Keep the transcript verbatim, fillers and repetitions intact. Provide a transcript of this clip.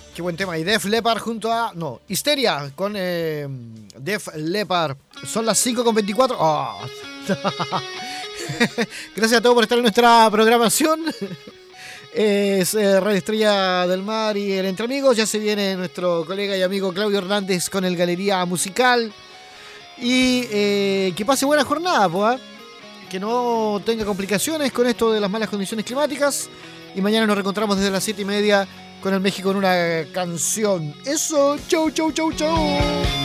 Qué buen tema. Y Def Leppard junto a... No, Histeria con eh, Def Leppard. Son las cinco con veinticuatro. Oh. Gracias a todos por estar en nuestra programación. Es eh, Radio Estrella del Mar y el Entre Amigos. Ya se viene nuestro colega y amigo Claudio Hernández con el Galería Musical. Y eh, que pase buena jornada, pues, ¿eh? Que no tenga complicaciones con esto de las malas condiciones climáticas. Y mañana nos reencontramos desde las siete y media con el México en una canción. Eso, chau, chau, chau, chau.